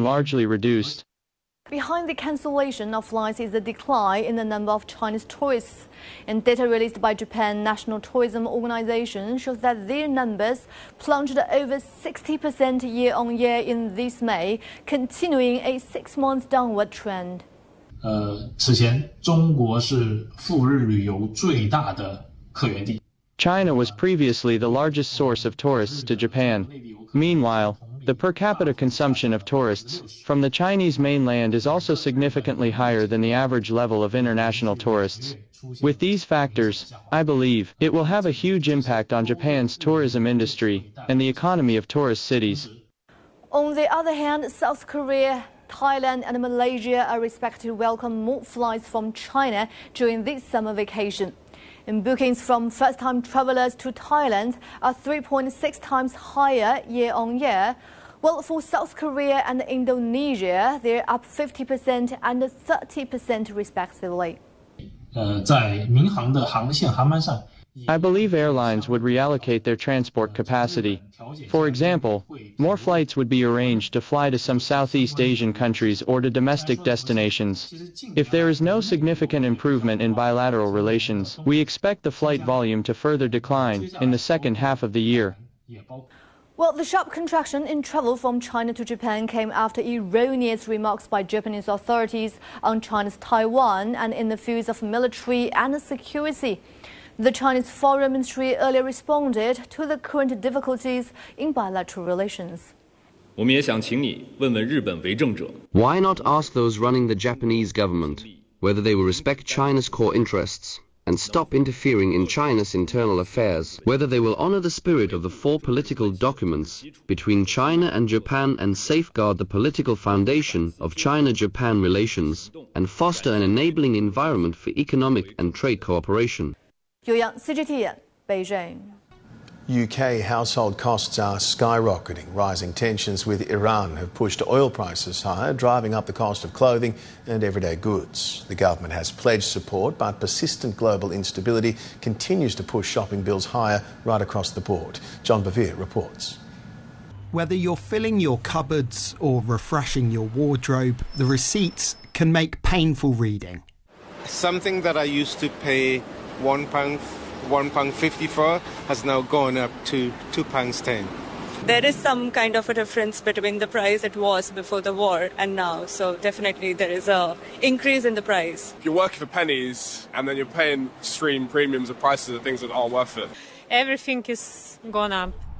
been largely reduced. Behind the cancellation of flights is the decline in the number of Chinese tourists. And data released by Japan National Tourism Organization shows that their numbers plunged over 60% year-on-year in this May, continuing a 6-month downward trend. 此前中国是赴日旅游最大的客源地。 China was previously the largest source of tourists to Japan. Meanwhile, the per capita consumption of tourists from the Chinese mainland is also significantly higher than the average level of international tourists. With these factors, I believe it will have a huge impact on Japan's tourism industry and the economy of tourist cities. On the other hand, South Korea, Thailand and Malaysia are expected to welcome more flights from China during this summer vacation. And bookings from first-time travelers to Thailand are 3.6 times higher year-on-year, while for South Korea and Indonesia, they're up 50% and 30% respectively. 在民航的航线航班上 I believe airlines would reallocate their transport capacity. For example, more flights would be arranged to fly to some Southeast Asian countries or to domestic destinations. If there is no significant improvement in bilateral relations, we expect the flight volume to further decline in the second half of the year. Well, the sharp contraction in travel from China to Japan came after erroneous remarks by Japanese authorities on China's Taiwan and in the fields of military and security. The Chinese Foreign Ministry earlier responded to the current difficulties in bilateral relations. 我们也想请你问问日本为政者 Why not ask those running the Japanese government whether they will respect China's core interests and stop interfering in China's internal affairs, whether they will honor the spirit of the 4 political documents between China and Japan and safeguard the political foundation of China-Japan relations and foster an enabling environment for economic and trade cooperation. 有氧 CGTN 北京。 UK household costs are skyrocketing. Rising tensions with Iran have pushed oil prices higher, driving up the cost of clothing and everyday goods. The government has pledged support, but persistent global instability continues to push shopping bills higher right across the board. John Bevere reports. Whether you're filling your cupboards or refreshing your wardrobe, the receipts can make painful reading. Something that I used to pay £1.50 for has now gone up to £2.10. There is some kind of a difference between the price it was before the war and now, so definitely there is a increase in the price. You're working for pennies and then you're paying extreme premiums of prices of things that aren't worth it. Everything is gone up.